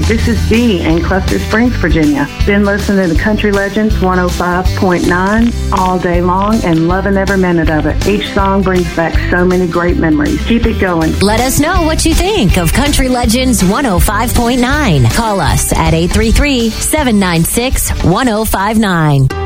This is Dee in Cluster Springs, Virginia. Been listening to Country Legends 105.9 all day long and loving every minute of it. Each song brings back so many great memories. Keep it going. Let us know what you think of Country Legends 105.9. Call us at 833-796-1059.